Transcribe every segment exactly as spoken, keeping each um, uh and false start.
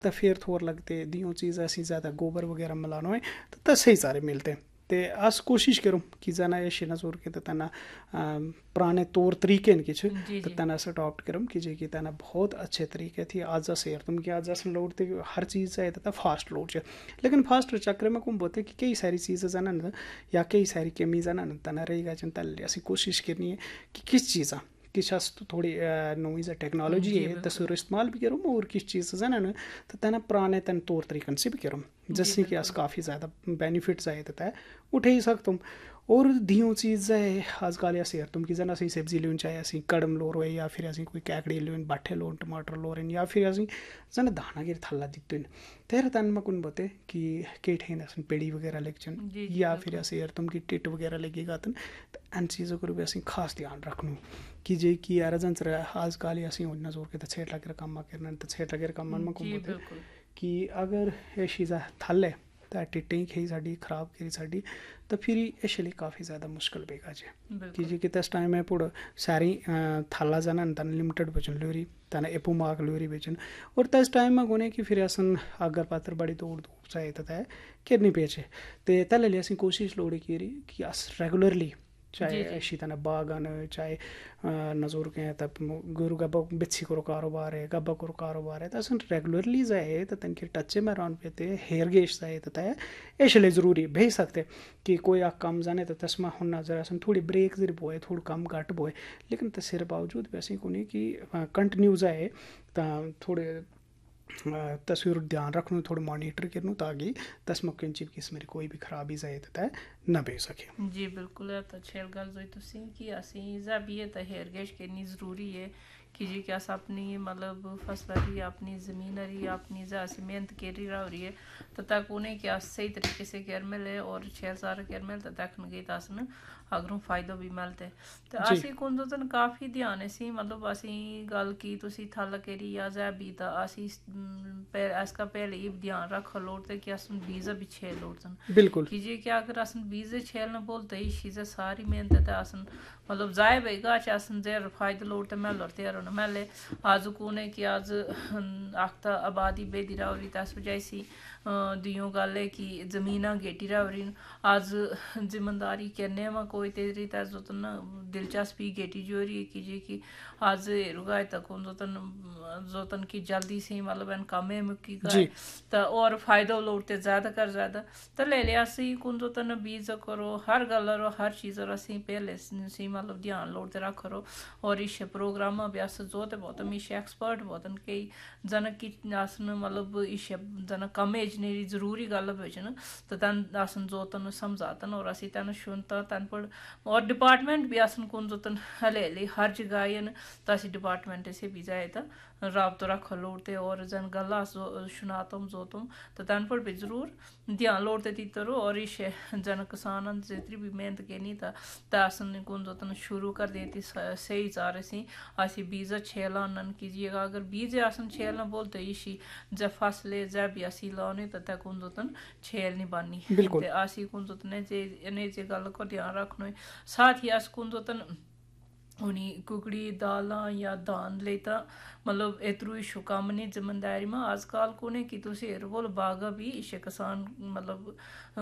तो फिर थोर लगते दियों चीज़ असी ज़्यादा गोबर वगैरह मिलानो है तो तसे ही सारे मिलते ते अस कोशिश करूँ कि जना ये शिना जोर के तना पुराने तौर तरीके कि जी तो जी तना अडॉप्ट करूँ कि जे कि तना बहुत अच्छे तरीके थी आज सेर तुम कि आज लोड ते हर चीज़ है तो फास्ट लोड है लेकिन फास्ट चक्र में कुम बोलते कि कई सारी चीज़ें जना या कई सारी कमी जना तना रही गा तल असी कोशिश करनी है कि किस चीज़ किस थोड़ी नई टेक्नोलॉजी जी है बिल्कुल तस्वीर इस्तेमाल भी करूँ और किस चीज़ जना तो तना पुराने तन तौर तरीकन से भी करूँ जी जैसे कि अस बिल्कुल काफ़ी ज़्यादा बेनिफिट्स आए तय उठे ही सकतुम और दियों चीज़ है आजकल या सेर तुम कि जन असी सब्जी लुन चाहे असी कड़म लोर हो या फिर असी कोई कैकड़ी लुन बाठे लोन टमाटर लोरन या फिर असी जन दाना गिर थल्ला दित्तुन तेरे तन में कुन बोते कि के ठेन असन पेड़ी वगैरह लेगचन जी जी या फिर बिल्कुल असी तुम की टिट वगैरह लगेगा तन इन चीज़ों को भी असी खास ध्यान रखनू कि जे कि यार जन आजकल असी नजोर के छेट लगे कम करना तो छेट लगे कम में कुन जी बोते बिल्कुल कि अगर ये चीज़ा थल तो टिट्टें खी साड़ी खराब करी साड़ी तो फिर इसलिए काफ़ी ज़्यादा मुश्किल बेगा जे कि बिल्कुल जी कि तस टाइम में पुड़ सारी थल्ला जाना तन लिमिटेड बचन लोरी तना एपू माग लोरी बेचन और तस टाइम में गुने कि फिर असन अगर पात्र बड़ी दूर दूर चाहे तय किरनी पेचे तो तले असी कोशिश लोड़ी की कि अस रेगुलरली जी चाहे जी ऐसी तना बागन चाहे नजोर के तब गुरु गब्बा बिच्छी करो कारोबार है गब्बा करो कारोबार है तो असन रेगुलरली जाए तो तन के टच्चे में रन पे हेयर गेश जाए तो तय इसलिए ज़रूरी भेज सकते कि कोई आ कम जाने तो तस्मा होना जरा असन थोड़ी ब्रेक जर बोए थोड़ा कम घट बोए लेकिन तस्र बावजूद वैसे को नहीं कि कंटिन्यू जाए तो थोड़े तस्वीर ध्यान रखनू थोड़ा मॉनिटर करूँ ताकि तस्मा किंचित किस्म की कोई भी खराबी जाए तो न बे सके जी बिल्कुल तो शैल गल जोई तुसी कि असी भी है तो हेयर गेश करनी जरूरी है कि जी कि अस अपनी मतलब फसल रही अपनी ज़मीन रही अपनी असी मेहनत करी रहा रही है तो तक उन्हें कि अस सही तरीके से केयर मिले और शैल सारा केयर मिलता तक गई तो असन अगरों फायदा भी मिलता है तो जी असी कुन तो काफ़ी ध्यान सी मतलब असी गल की तुसी थल करी या जै भी तो असी इसका पहले ही ध्यान रख लोड़ते कि अस बीज भी छे लोड़तन बिल्कुल कि जी कि अगर असन बीज छेल न बोलते ही चीज़ें सारी मेहनत है असन मतलब जाए भाई गाच असन जेर फायदा लोड़ते मेल और तेर न मेले आज कूने कि आज आख्ता आबादी बेदी रावरी तस वजह सी दियों गल है कि जमीना गेटी रावरी आज जिम्मेदारी करने में कोई तेरी तस जोतन दिलचस्पी गेटी जोरी कि जी कि आज रुगाए तक जोतन जोतन की जल्दी से मतलब इन कामे मुक्की गाय जी तो और फायदा लोड़ते ज़्यादा कर ज़्यादा तो ले लिया सी कुन जोतन बीज करो हर गल रो हर चीज़ असी पहले सी मतलब ध्यान लोड़ते रख रो और इस प्रोग्राम भी अस जोते बहुत इस एक्सपर्ट बहुत कई जन की असन मतलब इस जन कम एज नेरी जरूरी गल बेचन तो तन असन जोतन समझातन और असी तन सुनता तन पर और डिपार्टमेंट भी असन कुन जोतन हले हले हर जगह तो असी डिपार्टमेंट से भी जाए तो राबतो रख लोड़ते और जन गल्ला सुनातम जोतम तो तन पर भी जरूर ध्यान लोड़ते तीतरो और इस जन किसान जितनी भी मेहनत करनी था असन कुन जोतन शुरू कर देती सही चार सी असी बीज छेला नन कीजिएगा अगर बीज असन छेलना बोलते इसी जब फसले जब भी असी लाने तो तक कुन जोतन छेल नहीं बानी बिल्कुल ते असी कुन जोतन जे ने जे गल को ध्यान रखना साथ ही अस कुन जोतन उनी कुकड़ी दाला या दान लेता मतलब इतरू इशू कम नहीं जिम्मेदारी में आजकल कोने की तुसी बोल बागा भी इशे किसान मतलब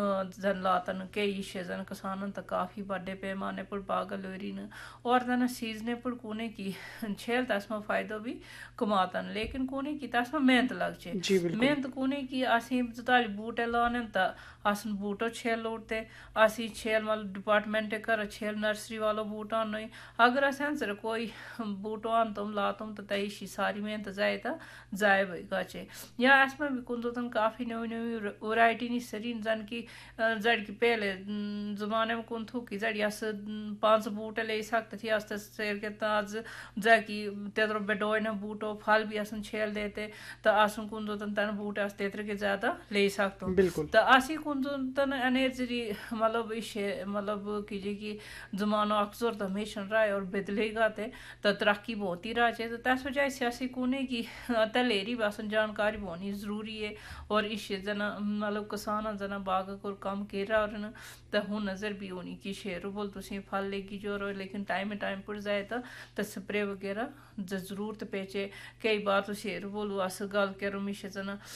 जन लातन कई इशे जन किसान तो काफ़ी बड़े पैमाने पर बागा लोरी न और तना सीजने पर कोने की छेल तस्मा फायदा भी कमातन लेकिन कोने की तस्मा मेहनत लग चे जी बिल्कुल मेहनत कोने की असी ताली बूटे लाने तो असन बूटो छेल लोड़ते असी छेल मतलब डिपार्टमेंट कर छेल नर्सरी वालों बूटा नहीं अगर असें कोई बूटो आन तुम ला तुम तो तय सारी मेहनत जाए तो जाए भाई गाचे या इसमें भी कुन तो काफ़ी नवी नवी वैरायटी नहीं सरी जन की जड़ की पहले जमाने में कुन थू कि जड़ी अस पांच बूटे ले सकते थे अस शेर के ताज जा कि तेतरो बेडोय न बूटो फल भी असन छेल देते तो असन कुन तो तन बूटे अस तेतर के ज़्यादा ले सकते बिल्कुल तो असी कुन तो तन एनर्जी मतलब इशे मतलब की जी की जमानो अक्सर तो हमेशा रहा है और बदलेगा तो तरक्की बहुत ही रहा है तो तस वजह से असी कोने की तलेरी बसन जानकारी होनी जरूरी है और इस जना मतलब किसान जना बाग को कम कर रहा और तो हूँ नज़र भी होनी कि शेर बोल तुम फल लेगी जो रो लेकिन टाइम टाइम पर जाए तो तो स्प्रे वगैरह जरूरत पेचे कई बार तो शेर बोलो अस गल करो मिश जना